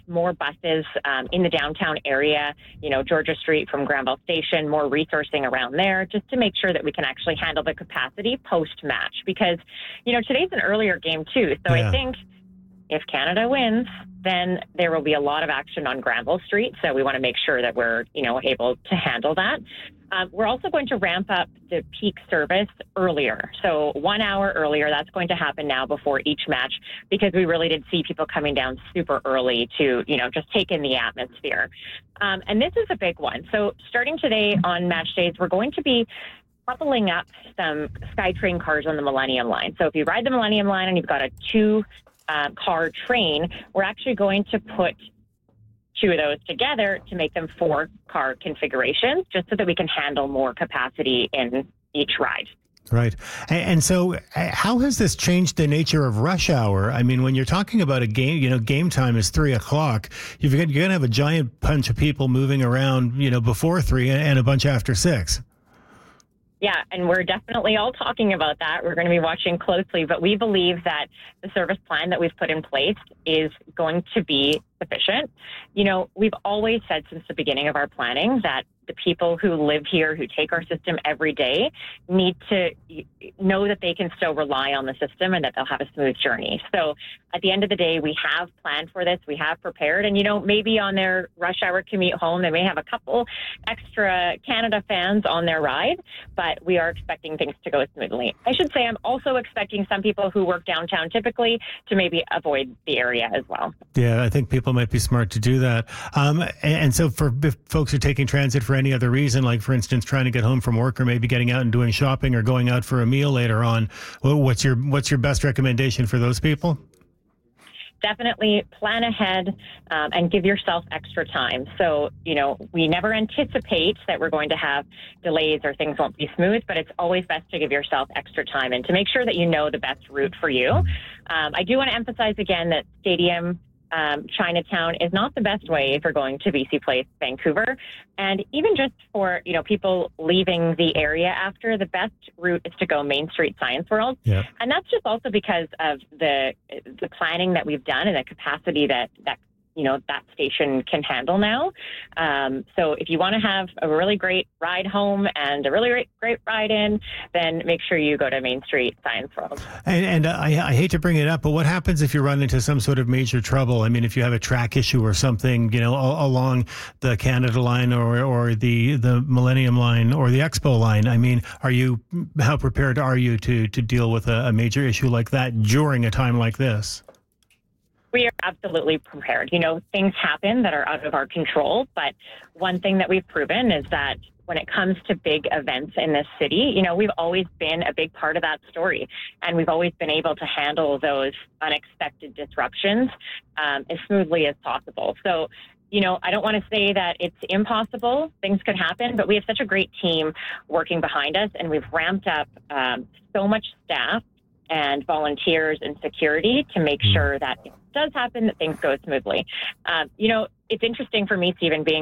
more buses in the downtown area, Georgia Street from Granville Station, more resourcing around there, just to make sure that we can actually handle the capacity post-match. Because, today's an earlier game too. So I think if Canada wins, then there will be a lot of action on Granville Street. So we want to make sure that we're, able to handle that. We're also going to ramp up the peak service earlier. So 1 hour earlier, that's going to happen now before each match, because we really did see people coming down super early to, just take in the atmosphere. And this is a big one. So starting today on match days, we're going to be coupling up some SkyTrain cars on the Millennium Line. So if you ride the Millennium Line and you've got a car train, we're actually going to put 2 of those together to make them 4-car configurations, just so that we can handle more capacity in each ride. Right. And so how has this changed the nature of rush hour? I mean, when you're talking about a game, game time is 3:00. You're going to have a giant bunch of people moving around, before 3 and a bunch after 6. Yeah, and we're definitely all talking about that. We're going to be watching closely, but we believe that the service plan that we've put in place is going to be sufficient. We've always said since the beginning of our planning that the people who live here, who take our system every day, need to know that they can still rely on the system and that they'll have a smooth journey. So at the end of the day, we have planned for this. We have prepared. And, maybe on their rush hour commute home, they may have a couple extra Canada fans on their ride, but we are expecting things to go smoothly. I should say I'm also expecting some people who work downtown typically to maybe avoid the area as well. Yeah, I think people might be smart to do that. And so for if folks who are taking transit for any other reason, like for instance, trying to get home from work or maybe getting out and doing shopping or going out for a meal later on, what's your best recommendation for those people? Definitely plan ahead and give yourself extra time. So, we never anticipate that we're going to have delays or things won't be smooth, but it's always best to give yourself extra time and to make sure that you know the best route for you. I do want to emphasize again that Stadium Chinatown is not the best way if you're going to BC Place, Vancouver. And even just for, people leaving the area after, the best route is to go Main Street Science World. Yep. And that's just also because of the planning that we've done and the capacity that that station can handle now. So if you want to have a really great ride home and a really great ride in, then make sure you go to Main Street Science World. And I hate to bring it up, but what happens if you run into some sort of major trouble? I mean, if you have a track issue or something, along the Canada line or the Millennium line or the Expo line, I mean, how prepared are you to deal with a major issue like that during a time like this? We are absolutely prepared. Things happen that are out of our control, but one thing that we've proven is that when it comes to big events in this city, we've always been a big part of that story, and we've always been able to handle those unexpected disruptions as smoothly as possible. So, I don't want to say that it's impossible. Things could happen, but we have such a great team working behind us, and we've ramped up so much staff and volunteers and security to make sure that if it does happen, that things go smoothly. It's interesting for me, Stephen, being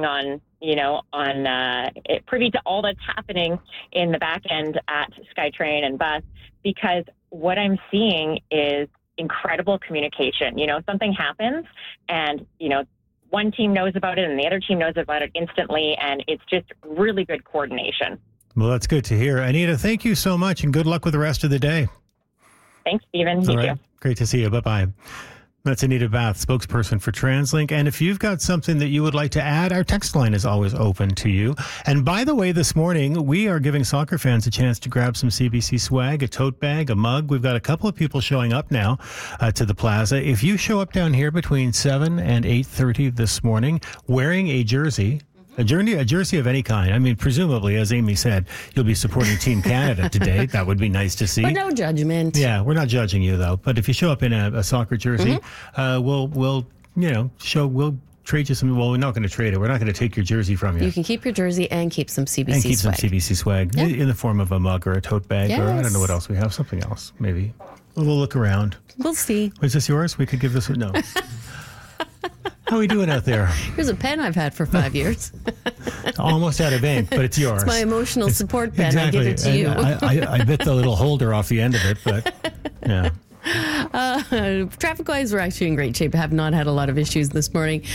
privy to all that's happening in the back end at SkyTrain and bus, because what I'm seeing is incredible communication. Something happens and, one team knows about it and the other team knows about it instantly, and it's just really good coordination. Well, that's good to hear. Anita, thank you so much, and good luck with the rest of the day. Thanks, Stephen. You too. Great to see you. Bye-bye. That's Anita Bath, spokesperson for TransLink. And if you've got something that you would like to add, our text line is always open to you. And by the way, this morning, we are giving soccer fans a chance to grab some CBC swag, a tote bag, a mug. We've got a couple of people showing up now to the plaza. If you show up down here between 7 and 8:30 this morning wearing a jersey, a jersey of any kind. I mean, presumably, as Amy said, you'll be supporting Team Canada today. That would be nice to see. But no judgment. Yeah, we're not judging you, though. But if you show up in a soccer jersey, we'll trade you some. Well, we're not going to trade it. We're not going to take your jersey from you. You can keep your jersey and keep some CBC swag. And keep some CBC swag in the form of a mug or a tote bag or I don't know what else we have. Something else, maybe. We'll look around. We'll see. Is this yours? We could give this no. How are we doing out there? Here's a pen I've had for 5 years. Almost out of ink, but it's yours. It's my emotional support pen. Exactly. I give it to you. I bit the little holder off the end of it, but yeah. Traffic-wise, we're actually in great shape. I have not had a lot of issues this morning.